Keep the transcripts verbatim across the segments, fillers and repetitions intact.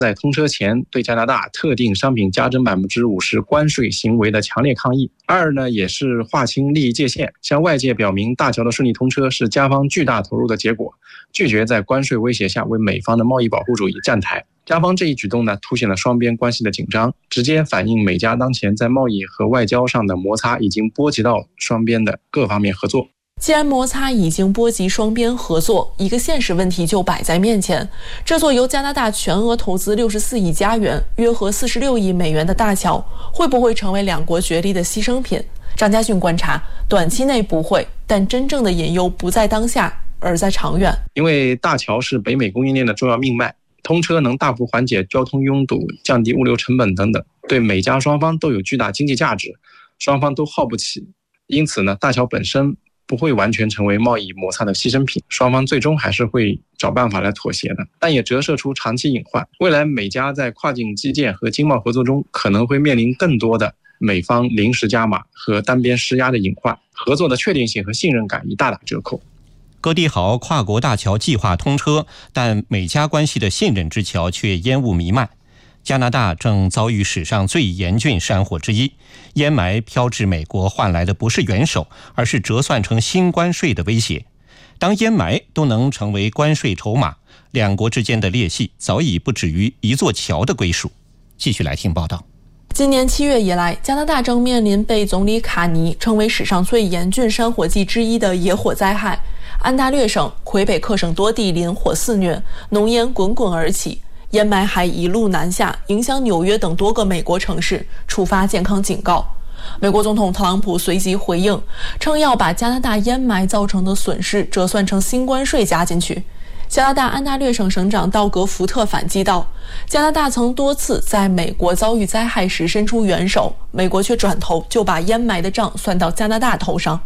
在通车前对加拿大特定商品加征百分之五十关税行为的强烈抗议。二呢，也是划清利益界限，向外界表明大桥的顺利通车是加方巨大投入的结果，拒绝在关税威胁下为美方的贸易保护主义站台。加方这一举动呢，凸显了双边关系的紧张，直接反映美加当前在贸易和外交上的摩擦已经波及到双边的各方面合作。 既然摩擦已经波及双边合作，一个现实问题就摆在面前：这座由加拿大全额投资六十四亿加元，约合四十六亿美元的大桥，会不会成为两国角力的牺牲品？张家俊观察，短期内不会，但真正的隐忧不在当下，而在长远。 因为大桥是北美供应链的重要命脉，通车能大幅缓解交通拥堵，降低物流成本等等，对美加双方都有巨大经济价值，双方都耗不起。因此呢，大桥本身不会完全成为贸易摩擦的牺牲品，双方最终还是会找办法来妥协的，但也折射出长期隐患。未来美加在跨境基建和经贸合作中可能会面临更多的美方临时加码和单边施压的隐患，合作的确定性和信任感已大打折扣。 哥地豪跨国大桥计划通车，但美加关系的信任之桥却烟雾弥漫。加拿大正遭遇史上最严峻山火之一，烟霾飘至美国换来的不是援手，而是折算成新关税的威胁。当烟霾都能成为关税筹码，两国之间的裂隙早已不止于一座桥的归属。继续来听报道。 今年七月以来，加拿大正面临被总理卡尼称为史上最严峻山火季之一的野火灾害。安大略省、魁北克省多地林火肆虐，浓烟滚滚而起，烟霾还一路南下，影响纽约等多个美国城市，触发健康警告。美国总统特朗普随即回应，称要把加拿大烟霾造成的损失折算成新关税加进去。加拿大安大略省省长道格·福特反击道，加拿大曾多次在美国遭遇灾害时伸出援手，美国却转头就把烟霾的账算到加拿大头上。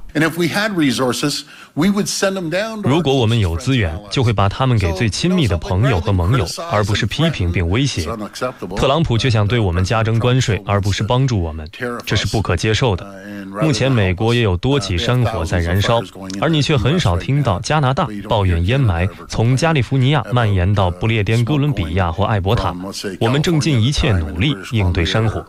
如果我们有资源，就会把他们给最亲密的朋友和盟友，而不是批评并威胁。特朗普却想对我们加征关税，而不是帮助我们，这是不可接受的。目前美国也有多起山火在燃烧，而你却很少听到加拿大抱怨烟霾从加利福尼亚蔓延到不列颠哥伦比亚或艾伯塔。我们正尽一切努力应对山火。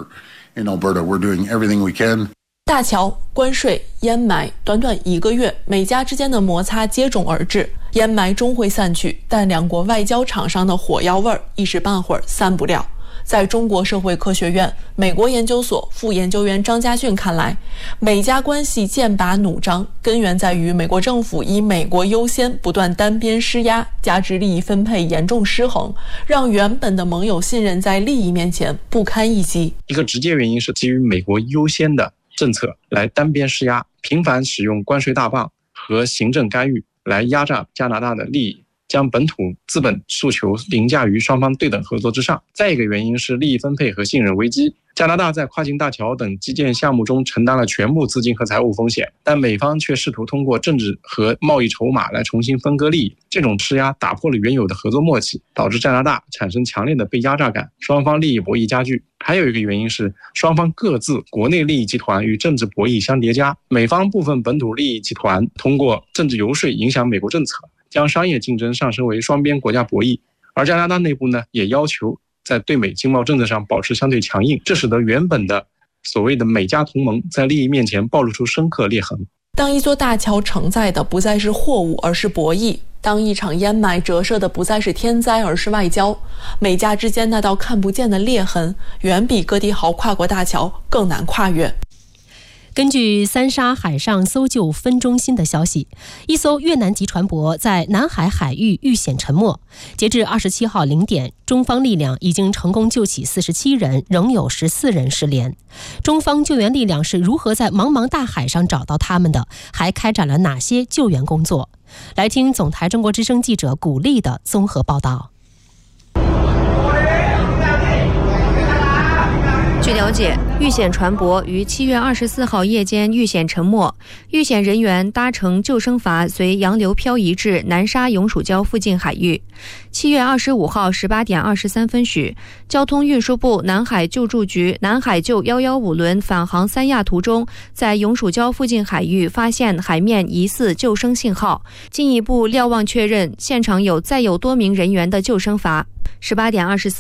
大桥、关税、烟霾，短短一个月，美加之间的摩擦接踵而至，烟霾终会散去，但两国外交场上的火药味儿一时半会儿散不了。在中国社会科学院美国研究所副研究员张家俊看来，美加关系剑拔弩张，根源在于美国政府以美国优先不断单边施压，加之利益分配严重失衡，让原本的盟友信任在利益面前不堪一击。 一个直接原因是基于美国优先的政策来单边施压，频繁使用关税大棒和行政干预来压榨加拿大的利益，将本土资本诉求凌驾于双方对等合作之上。再一个原因是利益分配和信任危机。加拿大在跨境大桥等基建项目中承担了全部资金和财务风险，但美方却试图通过政治和贸易筹码来重新分割利益。这种施压打破了原有的合作默契，导致加拿大产生强烈的被压榨感，双方利益博弈加剧。还有一个原因是双方各自国内利益集团与政治博弈相叠加，美方部分本土利益集团通过政治游说影响美国政策，将商业竞争上升为双边国家博弈，而加拿大内部呢，也要求在对美经贸政策上保持相对强硬，这使得原本的所谓的美加同盟在利益面前暴露出深刻裂痕。 当一座大桥承载的不再是货物，而是博弈；当一场烟霾折射的不再是天灾，而是外交，美加之间那道看不见的裂痕，远比哥地豪跨国大桥更难跨越。 根据三沙海上搜救分中心的消息，一艘越南籍船舶在南海海域遇险沉没。截至二十七号零点，中方力量已经成功救起四十七人，仍有十四人失联。中方救援力量是如何在茫茫大海上找到他们的？还开展了哪些救援工作？来听总台中国之声记者古丽的综合报道。 据了解，遇险船舶于七月二十四号夜间遇险沉没，遇险人员搭乘救生筏随洋流漂移至南沙永暑礁附近海域。七月二十五号十八点二十三分许，交通运输部南海救助局南海救一一五轮返航三亚途中，在永暑礁附近海域发现海面疑似救生信号，进一步瞭望确认现场有载有多名人员的救生筏。十八点二十四